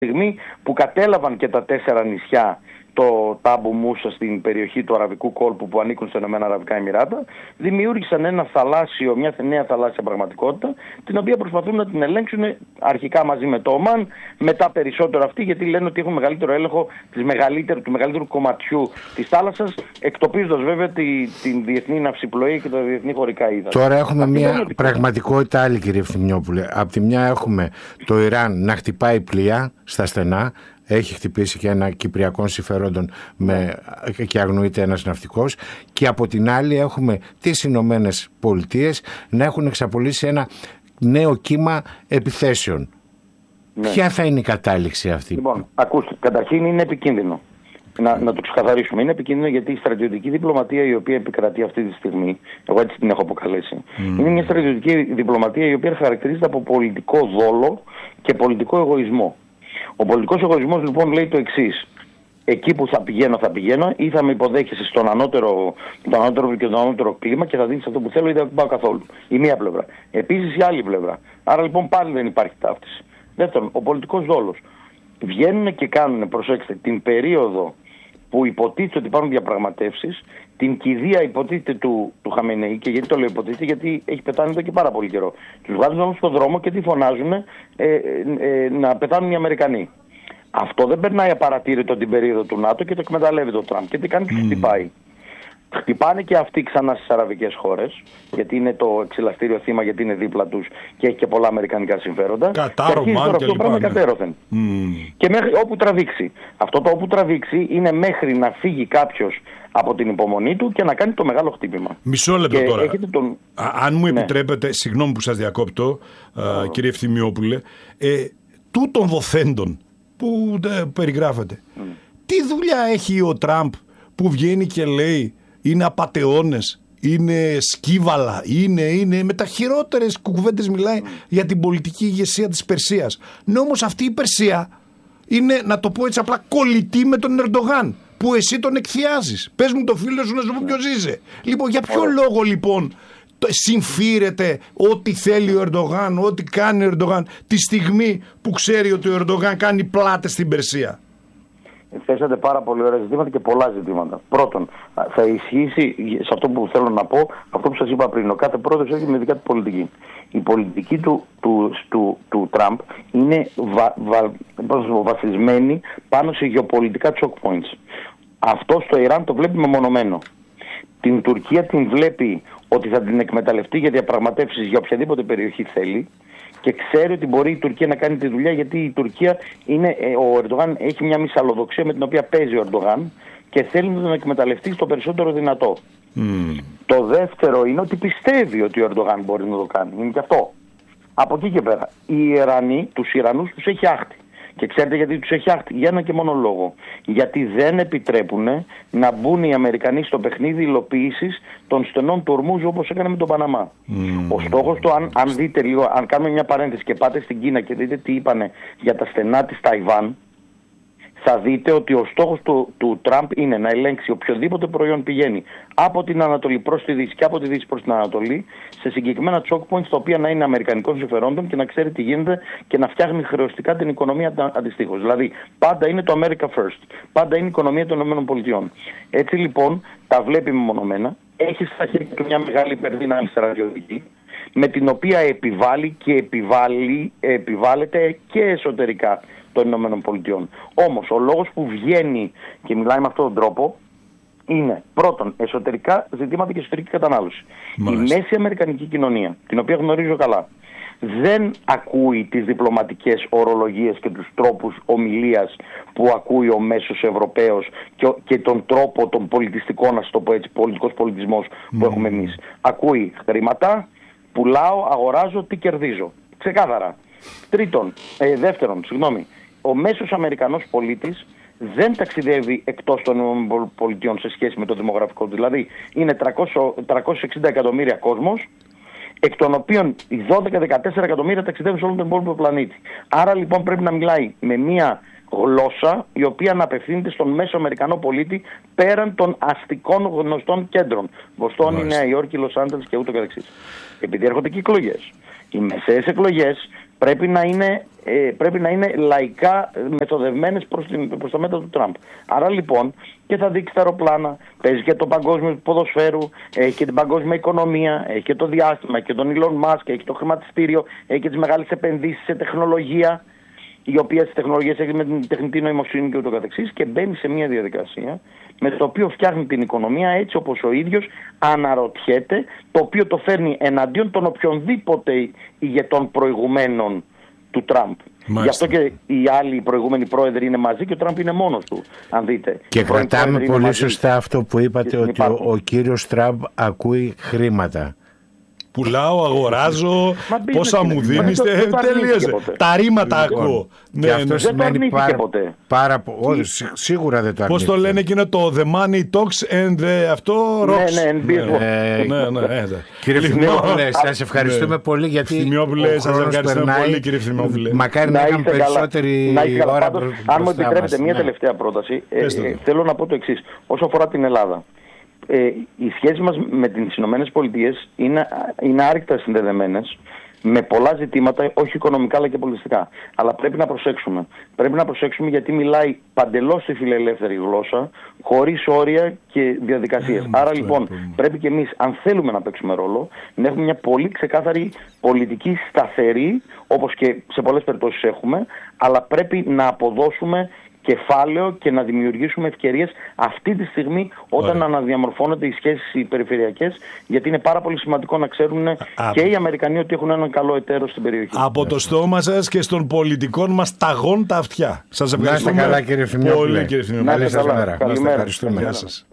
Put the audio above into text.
στιγμή που κατέλαβαν και τα 4 νησιά, το Τάμπου Μούσα στην περιοχή του Αραβικού κόλπου που ανήκουν στα Ηνωμένα Αραβικά Εμιράτα, δημιούργησαν μια νέα θαλάσσια πραγματικότητα, την οποία προσπαθούν να την ελέγξουν αρχικά μαζί με το Ομάν, μετά περισσότερο αυτοί, γιατί λένε ότι έχουν μεγαλύτερο έλεγχο του μεγαλύτερου κομματιού της θάλασσας, εκτοπίζοντας βέβαια την διεθνή ναυσιπλοεία και τα διεθνή χωρικά ύδατα. Τώρα έχουμε μια πραγματικότητα άλλη, κύριε Ευθυμιόπουλε. Από τη μια έχουμε το Ιράν να χτυπάει πλοία στα στενά. Έχει χτυπήσει και ένα κυπριακών συμφερόντων και αγνοείται ένας ναυτικός, και από την άλλη έχουμε τις Ηνωμένες Πολιτείες να έχουν εξαπολύσει ένα νέο κύμα επιθέσεων. Ναι. Ποια θα είναι η κατάληξη αυτή? Λοιπόν, ακούστε, καταρχήν είναι επικίνδυνο. Να το ξεκαθαρίσουμε. Είναι επικίνδυνο γιατί η στρατιωτική διπλωματία η οποία επικρατεί αυτή τη στιγμή, εγώ έτσι την έχω αποκαλέσει, είναι μια στρατιωτική διπλωματία η οποία χαρακτηρίζεται από πολιτικό δόλο και πολιτικό εγωισμό. Ο πολιτικός εγωισμός λοιπόν λέει το εξής: εκεί που θα πηγαίνω, ή θα με υποδέχεσαι στον ανώτερο και τον ανώτερο κλίμα και θα δίνεις αυτό που θέλω, ή δεν πάω καθόλου. Η μία πλευρά. Επίσης η άλλη πλευρά. Άρα λοιπόν πάλι δεν υπάρχει ταύτιση. Δεύτερον, ο πολιτικός δόλος. Βγαίνουν και κάνουν, προσέξτε, την περίοδο που υποτίθεται ότι υπάρχουν διαπραγματεύσεις, την κηδεία υποτίθεται του Χαμενεή. Και γιατί το λέω υποτίθεται? Γιατί έχει πεθάνει εδώ και πάρα πολύ καιρό. Τους βγάζουν όμως στον δρόμο και τι φωνάζουν? Να πεθάνουν οι Αμερικανοί. Αυτό δεν περνάει απαρατήρητο την περίοδο του ΝΑΤΟ και το εκμεταλλεύεται ο Τραμπ. Και τι κάνει? Τους χτυπάει. Χτυπάνε και αυτοί ξανά στις αραβικές χώρες, γιατί είναι το εξελαστήριο θύμα, γιατί είναι δίπλα τους και έχει και πολλά αμερικανικά συμφέροντα. Κατάρ, Ομάν και λοιπά. Κατέρωθεν. Και μέχρι όπου τραβήξει. Αυτό το όπου τραβήξει είναι μέχρι να φύγει κάποιος από την υπομονή του και να κάνει το μεγάλο χτύπημα. Μισό λεπτό τώρα. Αν μου επιτρέπετε, συγγνώμη που σας διακόπτω, κύριε Ευθυμιόπουλε, τούτων δοθέντων που περιγράφεται, τι δουλειά έχει ο Τραμπ που βγαίνει και λέει είναι απατεώνες, είναι σκύβαλα, είναι με τα χειρότερες κουβέντες μιλάει για την πολιτική ηγεσία της Περσίας. Ναι, όμως αυτή η Περσία είναι, να το πω έτσι απλά, κολλητή με τον Ερντογάν, που εσύ τον εκθιάζεις. Πες μου το φίλο σου να σου πω ποιος είσαι. Λοιπόν, για ποιο λόγο λοιπόν συμφίρεται ό,τι θέλει ο Ερντογάν, ό,τι κάνει ο Ερντογάν, τη στιγμή που ξέρει ότι ο Ερντογάν κάνει πλάτες στην Περσία? Θέσατε πάρα πολύ ωραία ζητήματα και πολλά ζητήματα. Πρώτον, θα ισχύσει σε αυτό που θέλω να πω, αυτό που σας είπα πριν. Ο κάθε πρόεδρος έχει με δικά του πολιτική. Η πολιτική του Τραμπ είναι βασισμένη πάνω σε γεωπολιτικά choke points. Αυτό στο Ιράν το βλέπει μεμονωμένο. Την Τουρκία την βλέπει ότι θα την εκμεταλλευτεί για διαπραγματεύσεις για οποιαδήποτε περιοχή θέλει. Και ξέρει ότι μπορεί η Τουρκία να κάνει τη δουλειά, γιατί η Τουρκία ο Ερντογάν έχει μια μυσαλλοδοξία με την οποία παίζει ο Ερντογάν και θέλει να τον εκμεταλλευτεί στο περισσότερο δυνατό. Το δεύτερο είναι ότι πιστεύει ότι ο Ερντογάν μπορεί να το κάνει. Είναι και αυτό. Από εκεί και πέρα, τους Ιρανούς τους έχει άχτη. Και ξέρετε γιατί τους έχει άχτη? Για ένα και μόνο λόγο. Γιατί δεν επιτρέπουν να μπουν οι Αμερικανοί στο παιχνίδι υλοποίησης των στενών του Ορμούζ, όπως έκανε με τον Παναμά. Ο στόχος του, αν δείτε λίγο, αν κάνουμε μια παρένθεση και πάτε στην Κίνα και δείτε τι είπανε για τα στενά της Ταϊβάν, θα δείτε ότι ο στόχος του Τραμπ είναι να ελέγξει οποιοδήποτε προϊόν πηγαίνει από την Ανατολή προς τη Δύση και από τη Δύση προς την Ανατολή, σε συγκεκριμένα choke points τα οποία να είναι αμερικανικών συμφερόντων και να ξέρει τι γίνεται και να φτιάχνει χρεωστικά την οικονομία αντιστοίχως. Δηλαδή, πάντα είναι το America First. Πάντα είναι η οικονομία των ΗΠΑ. Έτσι λοιπόν, τα βλέπει μεμονωμένα. Έχει στα χέρια του μια μεγάλη υπερδύναμη στρατιωτική, με την οποία επιβάλλει και επιβάλλεται και εσωτερικά των Ηνωμένων Πολιτειών. Όμως ο λόγος που βγαίνει και μιλάει με αυτόν τον τρόπο είναι πρώτον εσωτερικά ζητήματα και εσωτερική κατανάλωση. Μάλιστα. Η μέση αμερικανική κοινωνία, την οποία γνωρίζω καλά, δεν ακούει τις διπλωματικές ορολογίες και τους τρόπους ομιλίας που ακούει ο μέσος Ευρωπαίος και τον τρόπο των πολιτιστικών, να το πω έτσι, πολιτικός πολιτισμός που έχουμε εμείς. Ακούει χρήματα, πουλάω, αγοράζω, τι κερδίζω. Ξεκάθαρα. Δεύτερον, ο μέσος Αμερικανός πολίτης δεν ταξιδεύει εκτός των ΗΠΑ σε σχέση με το δημογραφικό του. Δηλαδή είναι 360 εκατομμύρια κόσμος, εκ των οποίων οι 12-14 εκατομμύρια ταξιδεύουν σε όλο τον υπόλοιπο πλανήτη. Άρα λοιπόν πρέπει να μιλάει με μία γλώσσα η οποία να απευθύνεται στον μέσο Αμερικανό πολίτη πέραν των αστικών γνωστών κέντρων. Βοστόνη, Νέα Υόρκη, Λος Άντζελες και ούτω καθεξής. Επειδή έρχονται και εκλογές. Οι μεσαίες εκλογές πρέπει να είναι λαϊκά μεθοδευμένες προς τα μέτρα του Τραμπ. Άρα λοιπόν και θα δείξει τα αεροπλάνα, παίζει και το παγκόσμιο ποδοσφαίρου, έχει και την παγκόσμια οικονομία, έχει και το διάστημα, έχει και τον Elon Musk, έχει το χρηματιστήριο, έχει και τις μεγάλες επενδύσεις σε τεχνολογία, οι οποίες τις τεχνολογίες έχει με την τεχνητή νοημοσύνη και ούτω καθεξής, και μπαίνει σε μια διαδικασία με το οποίο φτιάχνει την οικονομία έτσι όπως ο ίδιος αναρωτιέται, το οποίο το φέρνει εναντίον των οποιονδήποτε ηγετών προηγουμένων του Τραμπ. Γι' αυτό και οι άλλοι προηγούμενοι πρόεδροι είναι μαζί και ο Τραμπ είναι μόνος του, αν δείτε. Και κρατάμε πολύ σωστά αυτό που είπατε, ότι ο κύριος Τραμπ ακούει χρήματα. Πουλάω, αγοράζω, πόσα μου δίνεις, τελείωσε. Τα ρήματα ακούω. Και αυτό σημαίνει πάρα πολύ. Σίγουρα δεν το αρνήθηκε. Πώς το λένε εκείνο το The money talks and αυτό rocks. Ναι. Κύριε Φθημιόπουλε, σας ευχαριστούμε πολύ, γιατί ο χρόνος περνάει. Μακάρι να είχαμε περισσότερη ώρα. Αν μου επιτρέπετε μια τελευταία πρόταση, θέλω να πω το εξής. Όσο αφορά την Ελλάδα, οι σχέσεις μας με τις Ηνωμένες Πολιτείες είναι άρρηκτα συνδεδεμένες με πολλά ζητήματα, όχι οικονομικά αλλά και πολιτιστικά. Αλλά πρέπει να προσέξουμε. Πρέπει να προσέξουμε, γιατί μιλάει παντελώς στη φιλελεύθερη γλώσσα, χωρίς όρια και διαδικασίες. Άρα λοιπόν πρέπει και εμείς, αν θέλουμε να παίξουμε ρόλο, να έχουμε μια πολύ ξεκάθαρη πολιτική σταθερή, όπως και σε πολλές περιπτώσεις έχουμε, αλλά πρέπει να αποδώσουμε κεφάλαιο και να δημιουργήσουμε ευκαιρίες αυτή τη στιγμή, όταν αναδιαμορφώνονται οι σχέσεις οι περιφερειακές, γιατί είναι πάρα πολύ σημαντικό να ξέρουν και οι Αμερικανοί ότι έχουν έναν καλό εταίρο στην περιοχή. Από το στόμα σας και των πολιτικών μας ταγών τα αυτιά. Σας ευχαριστούμε. Να είστε καλά, κύριε Φθημιόπουλε. Πολύ, κύριε Φθημιόπουλε. Καλή σας μέρα. Καλημέρα. Ευχαριστούμε. Γεια σας.